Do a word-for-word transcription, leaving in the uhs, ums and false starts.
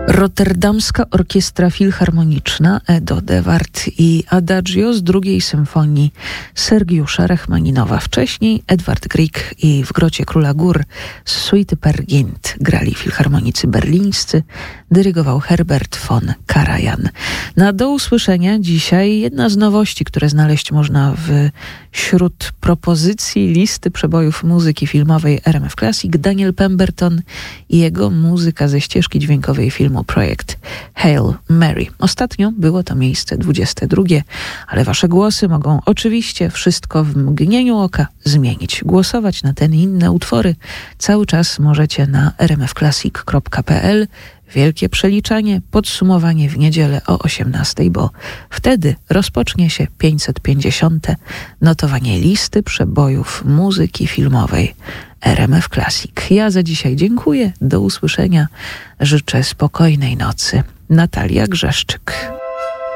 Rotterdamska Orkiestra Filharmoniczna Edo de Wart i Adagio z drugiej symfonii Sergiusza Rachmaninowa. Wcześniej Edward Grieg i w Grocie Króla Gór z suity Per Gynt grali filharmonicy berlińscy, dyrygował Herbert von Karajan. Na do usłyszenia dzisiaj jedna z nowości, które znaleźć można w wśród propozycji listy przebojów muzyki filmowej R M F Classic. Daniel Pemberton i jego muzyka ze ścieżki dźwiękowej filmu Projekt Hail Mary. Ostatnio było to miejsce dwudzieste drugie, ale wasze głosy mogą oczywiście wszystko w mgnieniu oka zmienić. Głosować na ten i inne utwory cały czas możecie na r m f classic kropka p l. Wielkie przeliczanie, podsumowanie w niedzielę o osiemnastej, bo wtedy rozpocznie się pięćset pięćdziesiąte notowanie listy przebojów muzyki filmowej R M F Classic. Ja za dzisiaj dziękuję. Do usłyszenia. Życzę spokojnej nocy. Natalia Grzeszczyk.